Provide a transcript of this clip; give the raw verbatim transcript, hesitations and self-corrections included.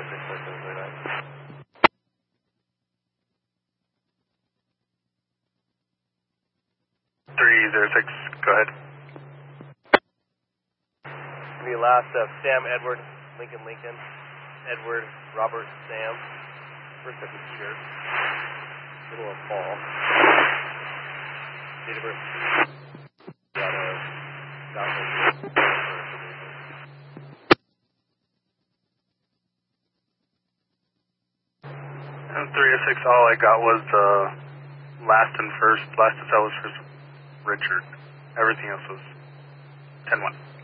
six four seven three nine. three zero six, go ahead. The last of Sam, Edward, Lincoln, Lincoln, Edward, Robert, Sam, first of Peter, middle of Paul, date of birth, got a And three oh six, all I got was the last and first, last and cell was first Richard. Everything else was ten one.